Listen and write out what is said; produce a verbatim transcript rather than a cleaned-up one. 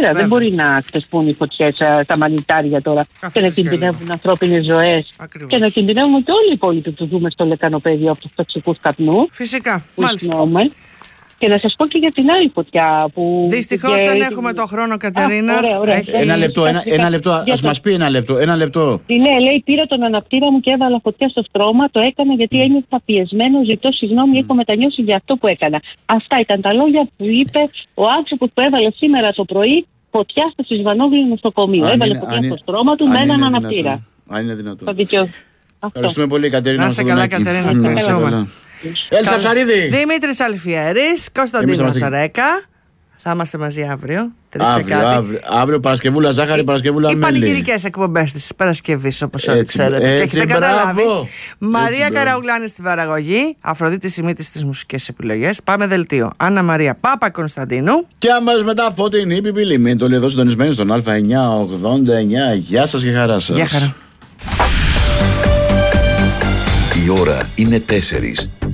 αέρα. Δεν μπορεί να ξεσπούν οι φωτιές στα μανιτάρια τώρα Κάθε και να φυσικά. κινδυνεύουν ανθρώπινες ζωές. Ακριβώς. Και να κινδυνεύουν και όλοι οι υπόλοιποι που ζούμε στο λεκανοπέδιο από τους τοξικούς καπνού. Φυσικά. Που Μάλιστα. εισνώμε. Και να σας πω και για την άλλη φωτιά που... Δυστυχώς και- δεν έχουμε το χρόνο, Κατερίνα. Α, ωραία, ωραία. Έχει- Ένα λεπτό, ένα, ένα λεπτό. Για Ας το- μας πει ένα λεπτό. Ένα λεπτό. Ναι, λέει, πήρα τον αναπτήρα μου και έβαλα φωτιά στο στρώμα. Το έκανα γιατί ένιωθα πιεσμένο. Ζητώ συγγνώμη, έχω μετανιώσει για αυτό που έκανα. Αυτά ήταν τα λόγια που είπε ο άνθρωπος που έβαλε σήμερα το πρωί φωτιά στο Συσβανόβιο νοσοκομείο. Αν Έβαλε είναι- φωτιά αν στο είναι- στρώμα του αν με έναν είναι αναπτήρα. δυνατόν. Αν είναι δυνατόν. Το δικαιώ. Αυτό. Ευχαριστούμε πολύ, Κατερίνα. Να είστε καλά, Μαστοδονάκη. Κατερίνα, Να είστε ευχαριστούμε. καλά. Έλσα Ψαρίδη. Δημήτρης Αλφιέρης, Εμείς Κωνσταντίνος είμαστε- Ρέκα. Θα είμαστε μαζί αύριο. Τρεις και Αύριο, κάτι. αύριο, αύριο Παρασκευούλα ζάχαρη, Παρασκευούλα Οι μέλι. πανηγυρικές εκπομπές της Παρασκευής, όπως όλοι Έτσι, ξέρετε. Και έτσι, έχετε καταλάβει. μπράβο. Μαρία Έτσι, μπράβο. Καραουλάνη στην παραγωγή, Αφροδίτη Σιμίτης στις μουσικές επιλογές. Πάμε δελτίο. Άννα Μαρία Πάπα Κωνσταντίνου. Και αμέσως μετά Φωτεινή Πιπιλή. Μείνετε όλοι εδώ συντονισμένοι στον Α εννιά ογδόντα εννιά. Γεια σας και χαρά σας. Γεια χαρά. Η ώρα είναι τέσσερις.